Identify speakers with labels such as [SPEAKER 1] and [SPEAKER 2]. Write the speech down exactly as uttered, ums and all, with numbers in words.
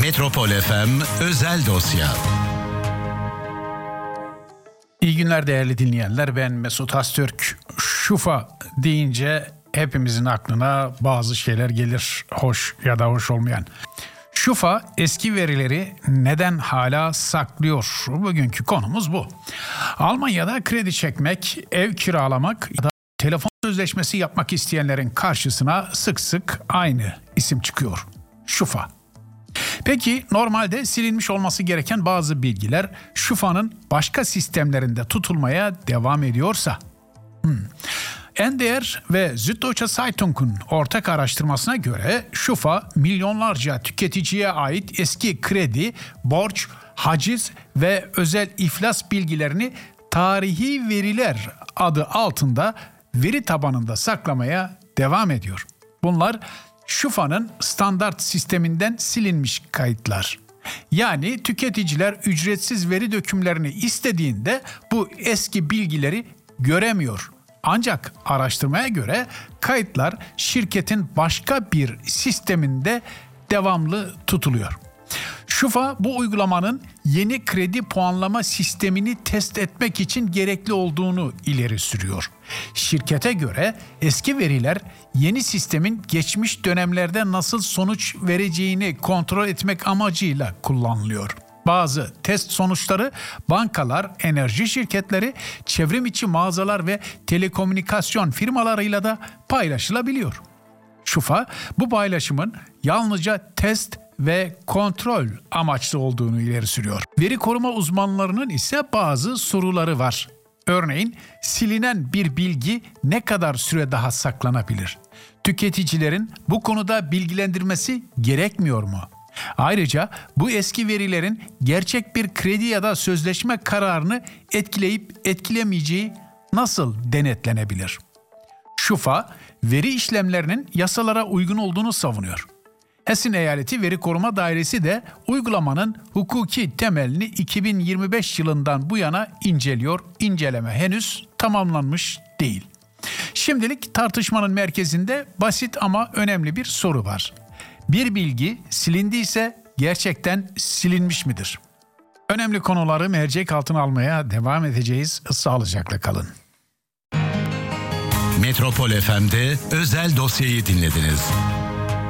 [SPEAKER 1] Metropol F M özel dosya.
[SPEAKER 2] İyi günler değerli dinleyenler. Ben Mesut Astürk. Şufa deyince hepimizin aklına bazı şeyler gelir. Hoş ya da hoş olmayan. Şufa eski verileri neden hala saklıyor? Bugünkü konumuz bu. Almanya'da kredi çekmek, ev kiralamak ya da telefon sözleşmesi yapmak isteyenlerin karşısına sık sık aynı isim çıkıyor. Şufa. Peki normalde silinmiş olması gereken bazı bilgiler Şufa'nın başka sistemlerinde tutulmaya devam ediyorsa? Hmm. N D R ve Süddeutsche Zeitung'un ortak araştırmasına göre Şufa milyonlarca tüketiciye ait eski kredi, borç, haciz ve özel iflas bilgilerini tarihi veriler adı altında veri tabanında saklamaya devam ediyor. Bunlar Şufa'nın standart sisteminden silinmiş kayıtlar. Yani tüketiciler ücretsiz veri dökümlerini istediğinde bu eski bilgileri göremiyor. Ancak araştırmaya göre kayıtlar şirketin başka bir sisteminde devamlı tutuluyor. Şufa bu uygulamanın yeni kredi puanlama sistemini test etmek için gerekli olduğunu ileri sürüyor. Şirkete göre eski veriler yeni sistemin geçmiş dönemlerde nasıl sonuç vereceğini kontrol etmek amacıyla kullanılıyor. Bazı test sonuçları bankalar, enerji şirketleri, çevrim içi mağazalar ve telekomünikasyon firmalarıyla da paylaşılabiliyor. Şufa bu paylaşımın yalnızca test ve kontrol amaçlı olduğunu ileri sürüyor. Veri koruma uzmanlarının ise bazı soruları var. Örneğin silinen bir bilgi ne kadar süre daha saklanabilir? Tüketicilerin bu konuda bilgilendirmesi gerekmiyor mu? Ayrıca bu eski verilerin gerçek bir kredi ya da sözleşme kararını etkileyip etkilemeyeceği nasıl denetlenebilir? Şufa, veri işlemlerinin yasalara uygun olduğunu savunuyor. Hessen Eyaleti Veri Koruma Dairesi de uygulamanın hukuki temelini iki bin yirmi beş yılından bu yana inceliyor. İnceleme henüz tamamlanmış değil. Şimdilik tartışmanın merkezinde basit ama önemli bir soru var. Bir bilgi silindiyse gerçekten silinmiş midir? Önemli konuları mercek altına almaya devam edeceğiz. Sağlıcakla kalın.
[SPEAKER 1] Metropol F M'de özel dosyayı dinlediniz.